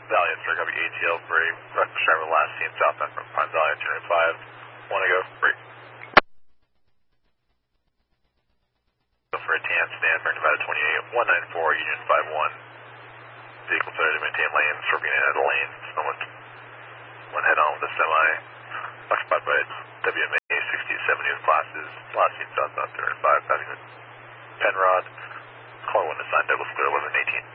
Valiant, sir, copy ATL for a reckless driver last seen southbound from Pine Valley, turning 5. Want to go? Break. Go for a TAN stand for Nevada 28, 194, Union 51. Vehicle started to maintain lanes, swerving in out of lane. Someone went head on with a semi. Occupied by WMA 6070 with classes. Last seen southbound, turning 5, passing with Penrod. Caller 1 assigned Douglas Clear 1118.